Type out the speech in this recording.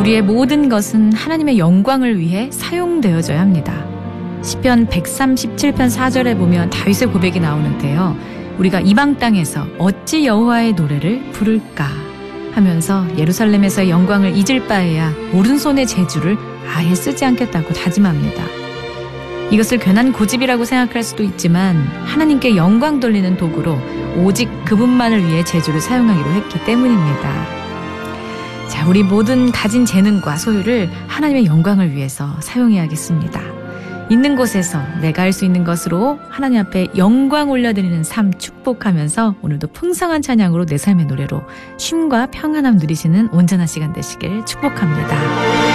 우리의 모든 것은 하나님의 영광을 위해 사용되어져야 합니다. 시편 137편 4절에 보면 다윗의 고백이 나오는데요. 우리가 이방 땅에서 어찌 여호와의 노래를 부를까 하면서 예루살렘에서의 영광을 잊을 바에야 오른손의 재주를 아예 쓰지 않겠다고 다짐합니다. 이것을 괜한 고집이라고 생각할 수도 있지만 하나님께 영광 돌리는 도구로 오직 그분만을 위해 재주를 사용하기로 했기 때문입니다. 자, 우리 모든 가진 재능과 소유를 하나님의 영광을 위해서 사용해야겠습니다. 있는 곳에서 내가 할 수 있는 것으로 하나님 앞에 영광 올려드리는 삶 축복하면서 오늘도 풍성한 찬양으로 내 삶의 노래로 쉼과 평안함 누리시는 온전한 시간 되시길 축복합니다.